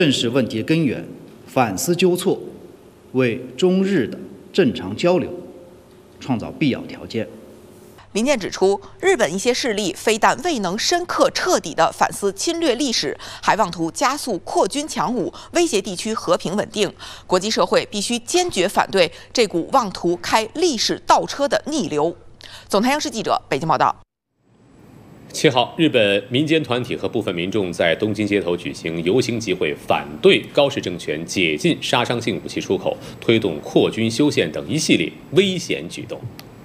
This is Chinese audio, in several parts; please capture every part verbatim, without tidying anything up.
正视问题根源，反思纠错，为中日的正常交流创造必要条件。 林健指出，日本一些势力非但未能深刻彻底地反思侵略历史，还妄图加速扩军强武，威胁地区和平稳定。国际社会必须坚决反对这股妄图开历史倒车的逆流。总台央视记者北京报道。 七号，日本民间团体和部分民众在东京街头举行游行集会，反对高市政权解禁杀伤性武器出口、推动扩军修宪等一系列危险举动。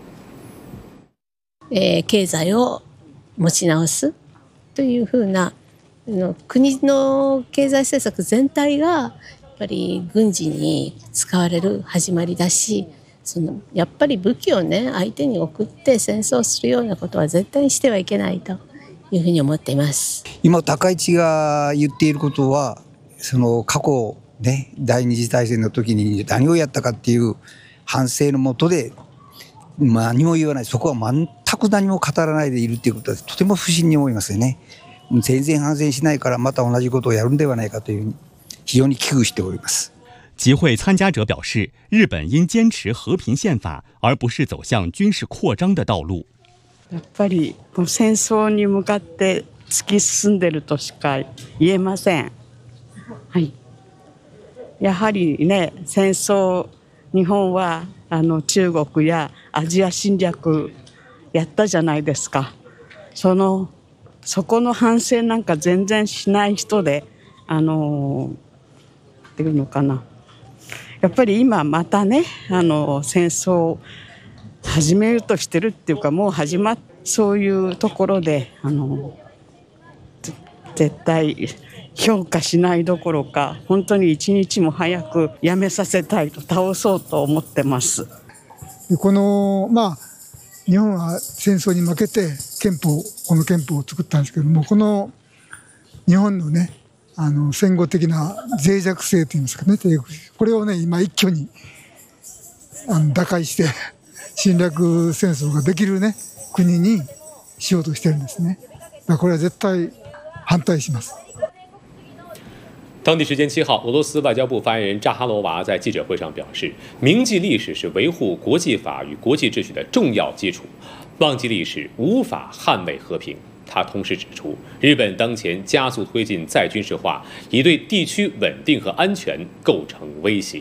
えー、経済を持ち直すというふうな国の経済政策全体がやっぱり軍事に使われる始まりだし、そのやっぱり武器をね相手に送って戦争するようなことは絶対にしてはいけないというふうに思っています。 今高市が言っていることは、その過去ね第二次大戦の時に何をやったかっていう反省のもとで何も言わない、そこは全く何も語らないでいるということはとても不審に思いますよね。全然反省しないからまた同じことをやるんではないかというふうに非常に危惧しております。 集会参加者表示，日本应坚持和平宪法，而不是走向军事扩张的道路。 やっぱり戦争に向かって突き進んでいるとしか言えません。はい。やはりね、戦争日本はあの中国やアジア侵略やったじゃないですか。そのそこの反省なんか全然しない人で、あのっていうのかな。やっぱり今またね、あの戦争を始めるとしてるっていうか、もう始まっそういうところであの絶対評価しないどころか、本当に一日も早くやめさせたいと、倒そうと思ってます。 このまあ日本は戦争に負けて憲法この憲法を作ったんですけども、この日本のねあの戦後的な脆弱性といいますかね、これをね今一挙にあの打開して侵略戦争ができるね国にしようとしてるんですね。だからこれは絶対反対します。 当地时间七号，俄罗斯外交部发言人扎哈罗娃在记者会上表示，铭记历史是维护国际法与国际秩序的重要基础，忘记历史无法捍卫和平。他同时指出，日本当前加速推进再军事化，已对地区稳定和安全构成威胁。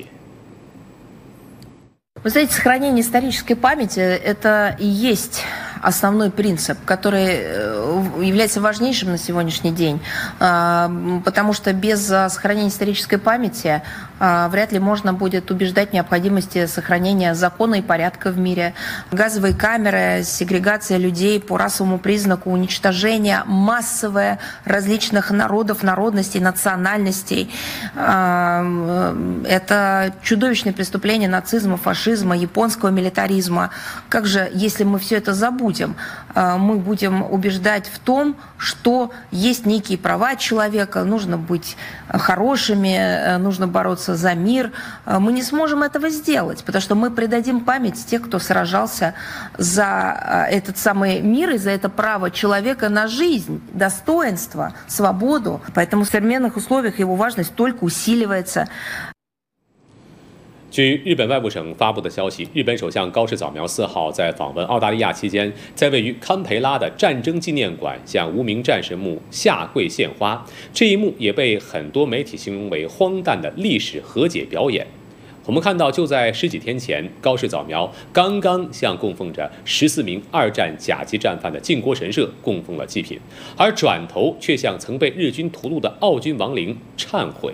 Вы знаете, сохранение исторической памяти – это и есть основной принцип, который является важнейшим на сегодняшний день, потому что без сохранения исторической памяти вряд ли можно будет убеждать в необходимости сохранения закона и порядка в мире. Газовые камеры, сегрегация людей по расовому признаку, уничтожение массовое различных народов, народностей, национальностей – это чудовищное преступление нацизма, фашизма, японского милитаризма. Как же, если мы все это забудем, мы будем убеждать в том, что есть некие права человека, нужно быть хорошими, нужно бороться за мир. Мы не сможем этого сделать, потому что мы предадим память тех, кто сражался за этот самый мир и за это право человека на жизнь, достоинство, свободу. Поэтому в современных условиях его важность только усиливается. 据日本外务省发布的消息，日本首相高市早苗四号在访问澳大利亚期间，在位于堪培拉的战争纪念馆向无名战士墓下跪献花。这一幕也被很多媒体形容为荒诞的历史和解表演。我们看到，就在十几天前，高市早苗刚刚向供奉着十四名二战甲级战犯的靖国神社供奉了祭品，而转头却向曾被日军屠戮的澳军亡灵忏悔。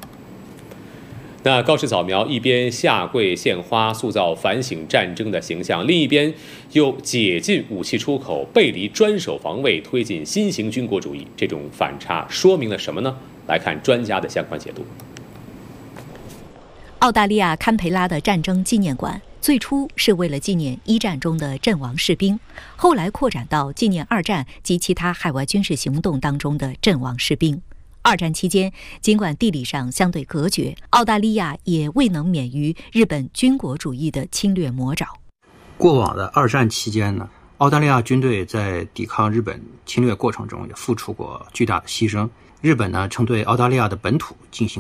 那高市早苗一边下跪献花，塑造反省战争的形象，另一边又解禁武器出口，背离专守防卫，推进新型军国主义。这种反差说明了什么呢？来看专家的相关解读。 澳大利亚堪培拉的战争纪念馆最初是为了纪念一战中的阵亡士兵，后来扩展到纪念二战及其他海外军事行动当中的阵亡士兵。二战期间，尽管地理上相对隔绝，澳大利亚也未能免于日本军国主义的侵略魔爪。 过往的二战期间呢，澳大利亚军队在抵抗日本侵略过程中也付出过巨大的牺牲。 日本呢曾对澳大利亚的本土进行